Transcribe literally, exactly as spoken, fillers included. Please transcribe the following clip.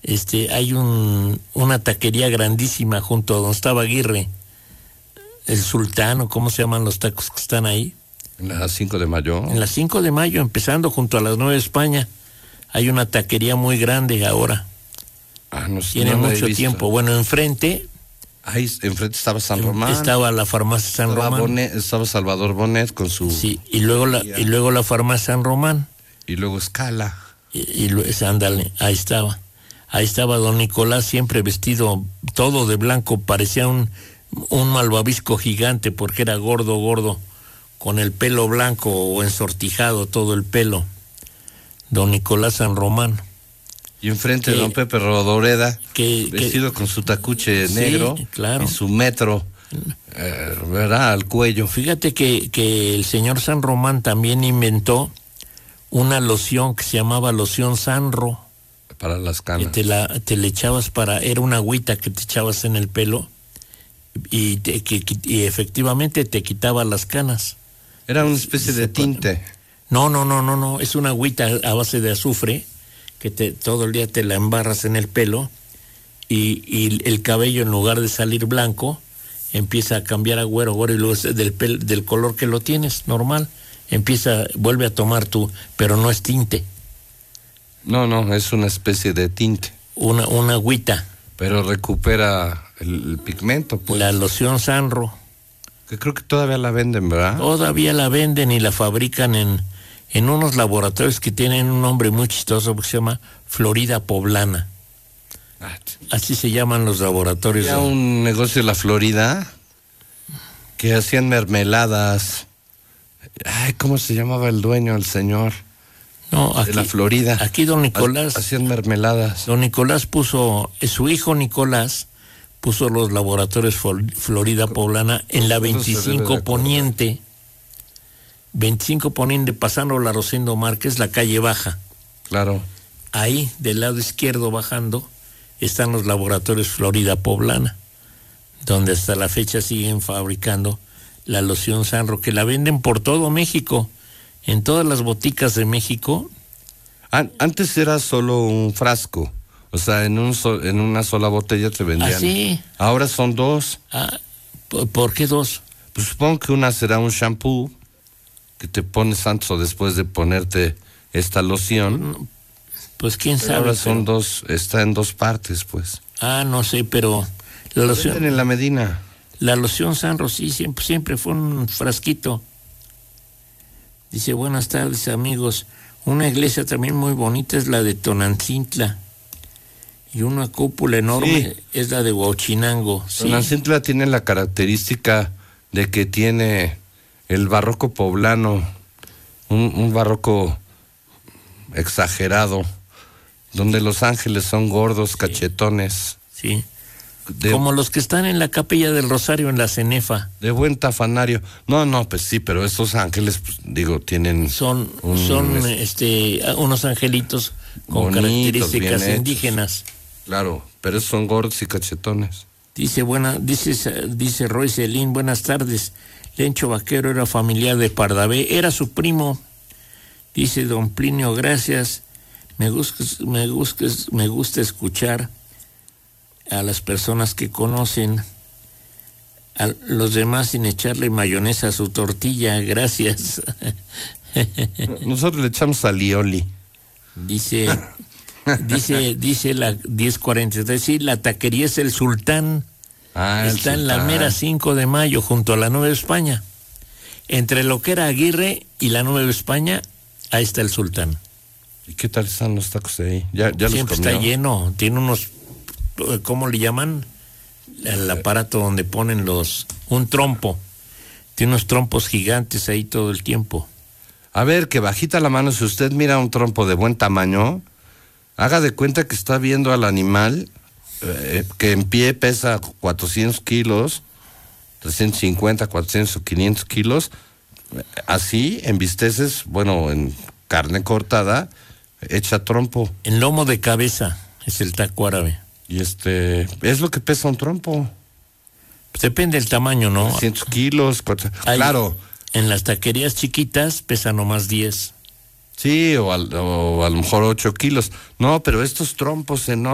este, hay un una taquería grandísima junto a donde estaba Aguirre, el Sultán, o cómo se llaman los tacos que están ahí. En las cinco de mayo. En las cinco de mayo, empezando junto a las Nueva España, hay una taquería muy grande ahora. Ah, no sé, Tiene no mucho tiempo. Bueno, enfrente... Ahí enfrente estaba San Román. Estaba la farmacia San estaba Román. Bonet, estaba Salvador Bonet con su... Sí, y luego la, y luego la farmacia San Román. Y luego Escala. Y, y luego, ándale, ahí estaba. Ahí estaba don Nicolás, siempre vestido todo de blanco, parecía un, un malvavisco gigante porque era gordo, gordo, con el pelo blanco o ensortijado todo el pelo. Don Nicolás San Román. Y enfrente de don Pepe Rodoreda, que, vestido que, con su tacuche sí, negro, claro, y su metro, eh, ¿verdad?, al cuello. Fíjate que, que el señor San Román también inventó una loción que se llamaba loción Sanro. Para las canas. Que te la, te le echabas para, era una agüita que te echabas en el pelo y, te, que, y efectivamente te quitaba las canas. Era una especie de tinte. No, no, no, no, no, es una agüita a base de azufre que te, todo el día te la embarras en el pelo y, y el cabello, en lugar de salir blanco, empieza a cambiar a güero, güero, y luego del, pel, del color que lo tienes, normal, empieza, vuelve a tomar tu, pero no es tinte. No, no, es una especie de tinte. Una, una agüita. Pero recupera el, el pigmento, pues. La loción Sanro. Que creo que todavía la venden, ¿verdad? Todavía la venden y la fabrican en... en unos laboratorios que tienen un nombre muy chistoso que se llama Florida Poblana. Así se llaman los laboratorios. Había un negocio en la Florida que hacían mermeladas. Ay, ¿cómo se llamaba el dueño, el señor? No, aquí, de la Florida. Aquí don Nicolás... Hacían mermeladas. Don Nicolás puso, su hijo Nicolás puso los laboratorios Florida Poblana en la veinticinco Poniente. veinticinco Poniente, pasando la Rosendo Márquez, la calle baja. Claro. Ahí, del lado izquierdo bajando, están los laboratorios Florida Poblana, donde hasta la fecha siguen fabricando la loción Sanro, que la venden por todo México, en todas las boticas de México. An- antes era solo un frasco, o sea, en un so- en una sola botella te vendían. ¿Ah, sí? Ahora son dos. Ah, ¿por, ¿por qué dos? Pues supongo que una será un shampoo que te pones antes o después de ponerte esta loción. Pues quién pero sabe. Ahora son pero... dos, está en dos partes, pues. Ah, no sé, pero la loción en la Medina. La loción Sanro sí siempre siempre fue un frasquito. Dice, buenas tardes, amigos. Una iglesia también muy bonita es la de Tonantzintla. Y una cúpula enorme sí. es la de Huachinango. Sí. Tonantzintla tiene la característica de que tiene el barroco poblano, un, un barroco exagerado, donde los ángeles son gordos, sí. cachetones. Sí. De, como los que están en la Capilla del Rosario en la Cenefa. De buen tafanario. No, no, pues sí, pero estos ángeles, pues, digo, tienen... Son, un, son este, unos angelitos con bonitos, características indígenas. Claro, pero esos son gordos y cachetones. Dice, buena, dice, dice Roy Celín, buenas tardes. Lencho Vaquero era familiar de Pardavé, era su primo. Dice don Plinio, gracias. Me gusta, me gusta, me gusta escuchar a las personas que conocen, a los demás sin echarle mayonesa a su tortilla, gracias. Nosotros le echamos alioli. Dice, dice, dice la diez cuarenta, es decir, la taquería es el Sultán, ah, el está Sultán. En la mera cinco de mayo, junto a la Nueva España. Entre lo que era Aguirre y la Nueva España, ahí está el Sultán. ¿Y qué tal están los tacos de ahí? ¿Ya, ya Siempre los comió? Está lleno, tiene unos... ¿Cómo le llaman? El aparato donde ponen los... Un trompo. Tiene unos trompos gigantes ahí todo el tiempo. A ver, que bajita la mano, si usted mira un trompo de buen tamaño, haga de cuenta que está viendo al animal, eh, que en pie pesa cuatrocientos kilos, trescientos cincuenta, cuatrocientos o quinientos kilos, así, en bisteces, bueno, en carne cortada, hecha trompo. En lomo de cabeza es el taco árabe. Y este, es lo que pesa un trompo. Pues depende del tamaño, ¿no? trescientos kilos, cuatro, Hay, claro. En las taquerías chiquitas pesan nomás diez. Sí, o, al, o a lo mejor ocho kilos. No, pero estos trompos enormes.